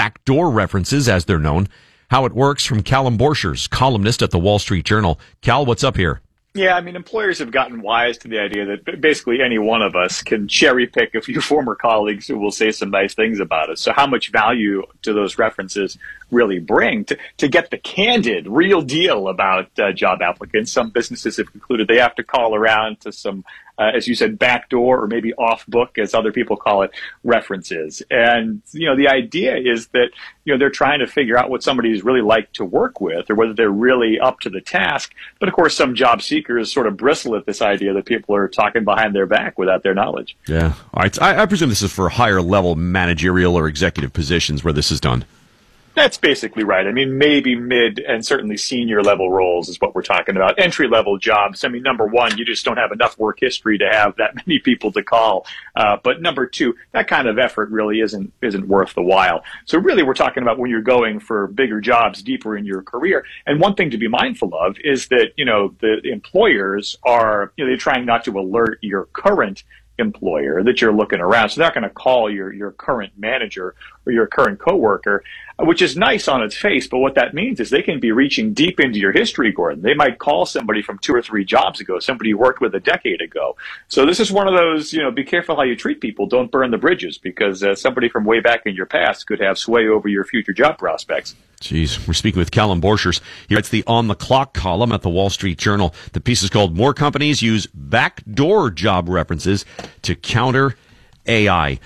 backdoor references, as they're known. How it works from Callum Borchers, columnist at the Wall Street Journal. Cal, what's up here? Yeah, I mean, employers have gotten wise to the idea that basically any one of us can cherry pick a few former colleagues who will say some nice things about us. So how much value do those references really bring to get the candid, real deal about job applicants? Some businesses have concluded they have to call around to some, as you said, backdoor or maybe off-book, as other people call it, references. And, the idea is that, they're trying to figure out what somebody is really like to work with or whether they're really up to the task. But, of course, some job seekers sort of bristle at this idea that people are talking behind their back without their knowledge. Yeah. All right. I presume this is for higher-level managerial or executive positions where this is done. That's basically right. I mean, maybe mid and certainly senior level roles is what we're talking about. Entry level jobs. I mean, number one, you just don't have enough work history to have that many people to call. But number two, that kind of effort really isn't worth the while. So really, we're talking about when you're going for bigger jobs deeper in your career. And one thing to be mindful of is that, the employers are, they're trying not to alert your current employer that you're looking around. So they're not going to call your current manager or your current coworker, which is nice on its face. But what that means is they can be reaching deep into your history, Gordon. They might call somebody from 2 or 3 jobs ago, somebody you worked with a decade ago. So this is one of those, be careful how you treat people. Don't burn the bridges, because somebody from way back in your past could have sway over your future job prospects. Jeez, we're speaking with Callum Borchers. He writes the On the Clock column at the Wall Street Journal. The piece is called "More Companies Use Backdoor Job References to Counter AI."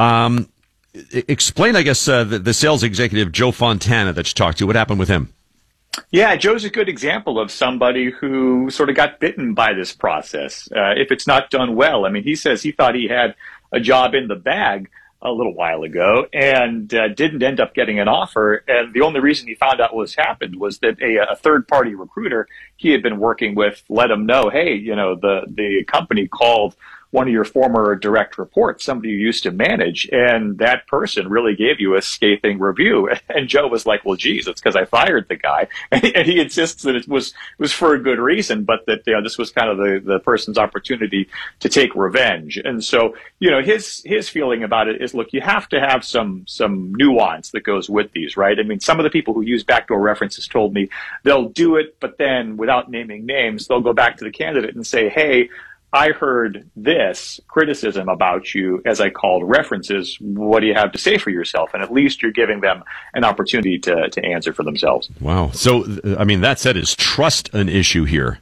Explain, I guess, the sales executive Joe Fontana that you talked to. What happened with him? Yeah, Joe's a good example of somebody who sort of got bitten by this process. If it's not done well, I mean, he says he thought he had a job in the bag a little while ago and didn't end up getting an offer. And the only reason he found out what happened was that a third-party recruiter he had been working with let him know, hey, the company called one of your former direct reports, somebody you used to manage, and that person really gave you a scathing review. And Joe was like, well, geez, it's because I fired the guy. And he insists that it was for a good reason, but that this was kind of the person's opportunity to take revenge. And so, his feeling about it is, look, you have to have some nuance that goes with these, right? I mean, some of the people who use backdoor references told me they'll do it, but then without naming names, they'll go back to the candidate and say, hey, I heard this criticism about you, as I called references. What do you have to say for yourself? And at least you're giving them an opportunity to answer for themselves. Wow. So, I mean, that said, is trust an issue here?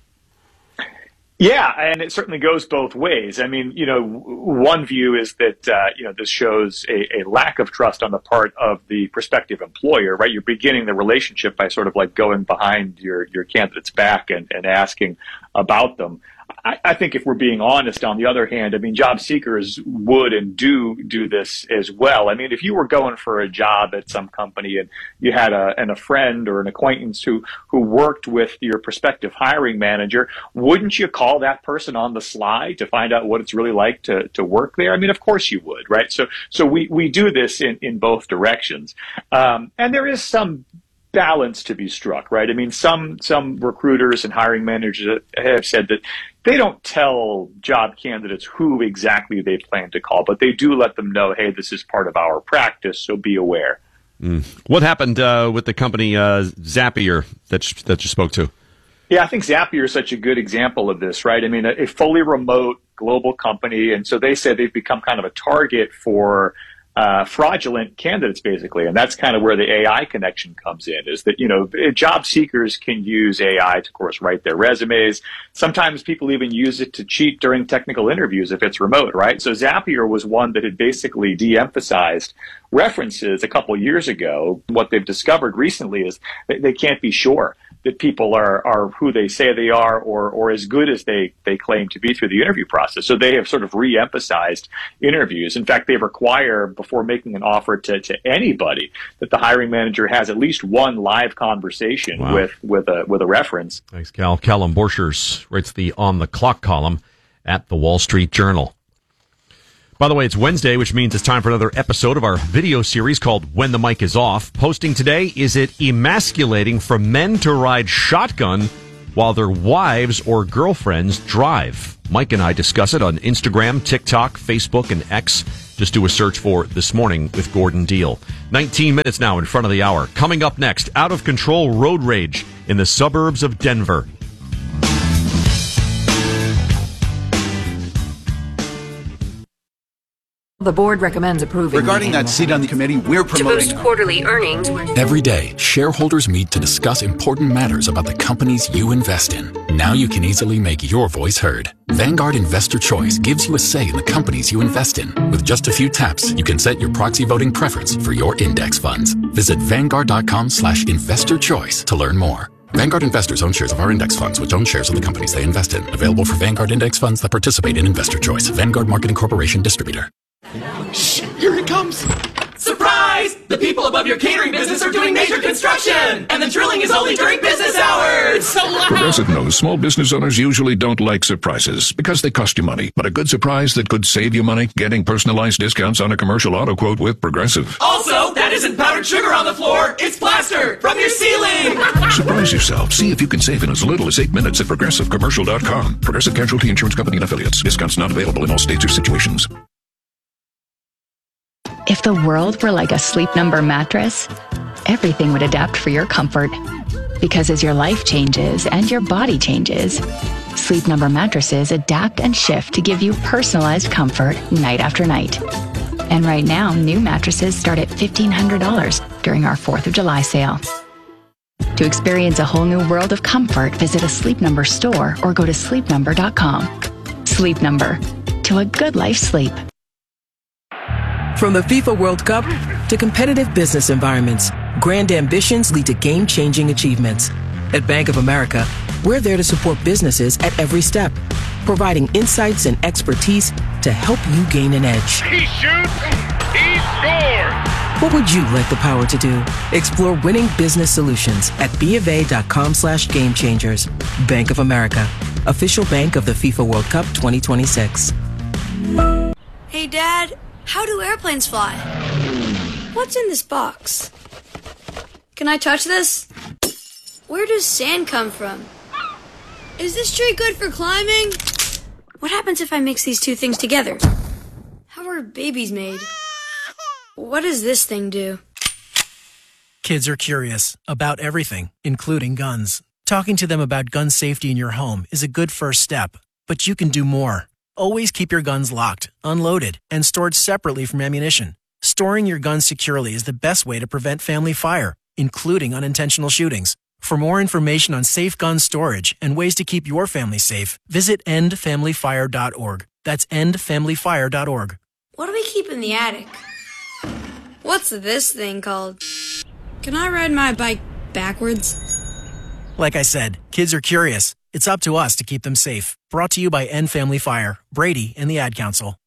Yeah, and it certainly goes both ways. I mean, one view is that, this shows a lack of trust on the part of the prospective employer, right? You're beginning the relationship by sort of like going behind your candidate's back and asking about them. I think if we're being honest, on the other hand, I mean, job seekers would and do this as well. I mean, if you were going for a job at some company and you had a friend or an acquaintance who worked with your prospective hiring manager, wouldn't you call that person on the sly to find out what it's really like to work there? I mean, of course you would, right? So we do this in both directions. And there is some balance to be struck, right? I mean, some recruiters and hiring managers have said that they don't tell job candidates who exactly they plan to call, but they do let them know, hey, this is part of our practice, so be aware. What happened with the company Zapier that you spoke to? Yeah, I think Zapier is such a good example of this, right? I mean, a fully remote global company, and so they said they've become kind of a target for fraudulent candidates, basically. And that's kind of where the AI connection comes in, is that, job seekers can use AI to, of course, write their resumes. Sometimes people even use it to cheat during technical interviews if it's remote, right? So Zapier was one that had basically de-emphasized references a couple years ago. What they've discovered recently is that they can't be sure that people are who they say they are or as good as they claim to be through the interview process. So they have sort of re-emphasized interviews. In fact, they require, before making an offer to anybody, that the hiring manager has at least one live conversation with a reference. Thanks, Cal. Callum Borchers writes the On the Clock column at the Wall Street Journal. By the way, it's Wednesday, which means it's time for another episode of our video series called When the Mic is Off. Posting today, is it emasculating for men to ride shotgun while their wives or girlfriends drive? Mike and I discuss it on Instagram, TikTok, Facebook, and X Just do a search for This Morning with Gordon Deal. 19 minutes now in front of the hour. Coming up next, out of control road rage in the suburbs of Denver. The board recommends approving. Regarding that seat on the committee, we're promoting to boost quarterly earnings. Every day, shareholders meet to discuss important matters about the companies you invest in. Now you can easily make your voice heard. Vanguard Investor Choice gives you a say in the companies you invest in. With just a few taps, you can set your proxy voting preference for your index funds. Visit Vanguard.com/investorchoice to learn more. Vanguard investors own shares of our index funds, which own shares of the companies they invest in. Available for Vanguard index funds that participate in Investor Choice. Vanguard Marketing Corporation Distributor. Shh! Here it comes! Surprise! The people above your catering business are doing major construction! And the drilling is only during business hours! It's so loud! Progressive knows small business owners usually don't like surprises because they cost you money. But a good surprise that could save you money? Getting personalized discounts on a commercial auto quote with Progressive. Also, that isn't powdered sugar on the floor! It's plaster from your ceiling! Surprise yourself. See if you can save in as little as 8 minutes at ProgressiveCommercial.com. Progressive Casualty Insurance Company and Affiliates. Discounts not available in all states or situations. If the world were like a Sleep Number mattress, everything would adapt for your comfort. Because as your life changes and your body changes, Sleep Number mattresses adapt and shift to give you personalized comfort night after night. And right now, new mattresses start at $1,500 during our 4th of July sale. To experience a whole new world of comfort, visit a Sleep Number store or go to sleepnumber.com. Sleep Number. To a good life sleep. From the FIFA World Cup to competitive business environments, grand ambitions lead to game-changing achievements. At Bank of America, we're there to support businesses at every step, providing insights and expertise to help you gain an edge. He shoots, he scores! What would you like the power to do? Explore winning business solutions at BofA.com/gamechangers. Bank of America, official bank of the FIFA World Cup 2026. Hey, Dad. How do airplanes fly? What's in this box? Can I touch this? Where does sand come from? Is this tree good for climbing? What happens if I mix these two things together? How are babies made? What does this thing do? Kids are curious about everything, including guns. Talking to them about gun safety in your home is a good first step, but you can do more. Always keep your guns locked, unloaded, and stored separately from ammunition. Storing your guns securely is the best way to prevent family fire, including unintentional shootings. For more information on safe gun storage and ways to keep your family safe, visit endfamilyfire.org. That's endfamilyfire.org. What do we keep in the attic? What's this thing called? Can I ride my bike backwards? Like I said, kids are curious. It's up to us to keep them safe. Brought to you by End Family Fire, Brady, and the Ad Council.